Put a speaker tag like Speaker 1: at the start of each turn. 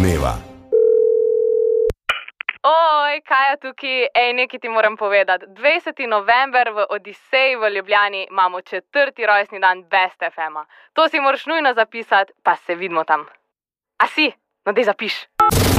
Speaker 1: dneva.
Speaker 2: Oj, kaj je tukaj? Nekaj ti moram povedati. 20. november v Odiseji v Ljubljani imamo 4. rojstni dan Best FM-a. To si moraš nujno zapisati, pa se vidimo tam. A si? No, dej zapiš.